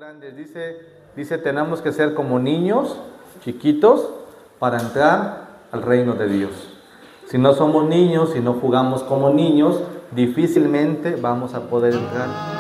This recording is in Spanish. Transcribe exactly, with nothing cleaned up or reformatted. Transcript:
grandes. Dice, dice, tenemos que ser como niños chiquitos para entrar al reino de Dios. Si no somos niños, si no jugamos como niños, difícilmente vamos a poder entrar.